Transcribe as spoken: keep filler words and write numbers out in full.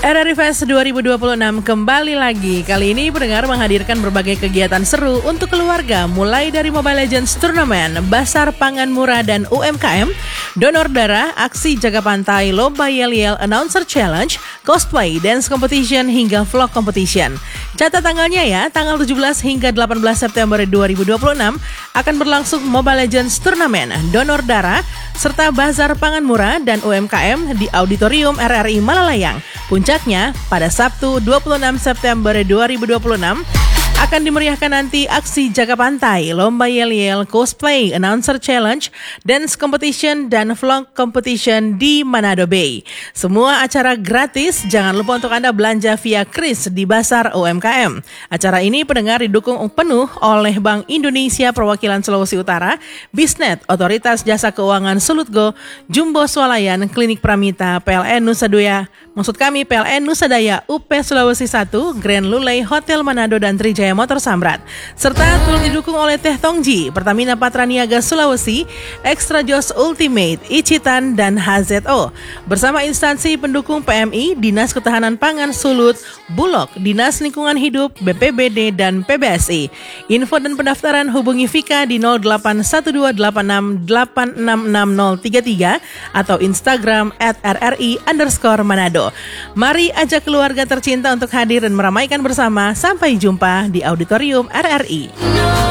R R I Fest dua ribu dua puluh enam kembali lagi. Kali ini pendengar menghadirkan berbagai kegiatan seru untuk keluarga, mulai dari Mobile Legends Turnamen, Basar Pangan Murah dan U M K M, donor darah, aksi jaga pantai, lomba yel-yel, announcer challenge, cosplay, dance competition, hingga vlog competition. Catat tanggalnya ya, tanggal tujuh belas hingga delapan belas September dua ribu dua puluh enam akan berlangsung Mobile Legends Turnamen, donor darah, serta Basar Pangan Murah dan U M K M di Auditorium R R I Malalayang. Puncaknya, pada Sabtu dua puluh enam September dua ribu dua puluh enam akan dimeriahkan nanti aksi jaga pantai, lomba yel-yel, cosplay, announcer challenge, dance competition, dan vlog competition di Manado Bay. Semua acara gratis, jangan lupa untuk Anda belanja via Kris di Basar U M K M. Acara ini pendengar didukung penuh oleh Bank Indonesia Perwakilan Sulawesi Utara, Bisnet, Otoritas Jasa Keuangan Sulutgo, Jumbo Swalayan, Klinik Pramita, P L N Nusa Daya, maksud kami P L N Nusa Daya, U P Sulawesi satu, Grand Lulei, Hotel Manado, dan Trijaya Motor Samrat. Serta turut didukung oleh Teh Tongji, Pertamina Patraniaga Sulawesi, Extra Jos Ultimate, Icitan, dan H Z O. Bersama instansi pendukung P M I, Dinas Ketahanan Pangan Sulut, Bulog, Dinas Lingkungan Hidup, B P B D, dan P B S I. Info dan pendaftaran hubungi Vika di nol delapan satu dua delapan enam delapan enam enam nol tiga tiga atau Instagram at R R I underscore Manado. Mari ajak keluarga tercinta untuk hadir dan meramaikan bersama. Sampai jumpa di Auditorium R R I.